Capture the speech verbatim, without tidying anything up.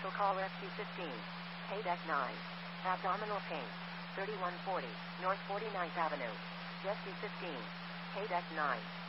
Special call Rescue fifteen. Payback nine. Abdominal pain. thirty-one forty. North forty-ninth Avenue. Rescue fifteen. Payback nine.